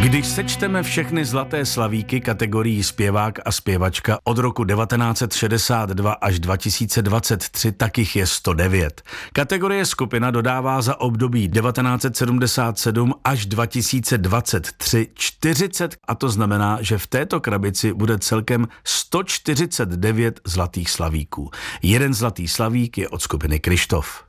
Když sečteme všechny zlaté slavíky kategorií zpěvák a zpěvačka od roku 1962 až 2023, tak jich je 109. Kategorie skupina dodává za období 1977 až 2023 40, a to znamená, že v této krabici bude celkem 149 zlatých slavíků. Jeden zlatý slavík je od skupiny Kryštof.